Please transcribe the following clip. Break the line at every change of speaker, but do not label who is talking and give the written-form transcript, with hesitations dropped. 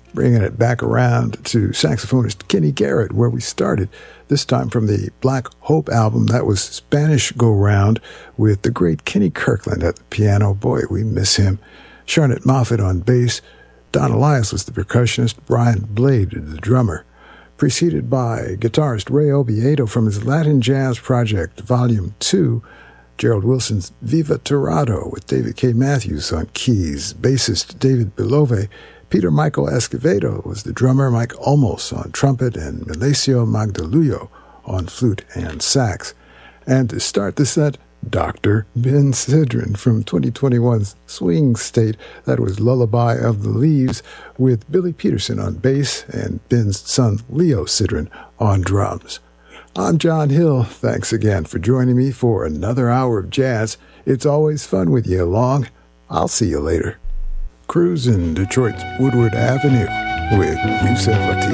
Bringing it back around to saxophonist Kenny Garrett, where we started, this time from the Black Hope album. That was Spanish Go Round with the great Kenny Kirkland at the piano. Boy, we miss him. Charlotte Moffett on bass. Don Elias was the percussionist. Brian Blade, the drummer. Preceded by guitarist Ray Oviedo from his Latin Jazz Project, Volume 2, Gerald Wilson's Viva Torado with David K. Matthews on keys, bassist David Bilove, Peter Michael Escovedo was the drummer, Mike Olmos on trumpet, and Melesio Magdaluyo on flute and sax. And to start the set, Dr. Ben Sidran from 2021's Swing State. That was Lullaby of the Leaves with Billy Peterson on bass and Ben's son Leo Sidran on drums. I'm John Hill. Thanks again for joining me for another hour of jazz. It's always fun with you along. I'll see you later. Cruising Detroit's Woodward Avenue with Yusef Lateef.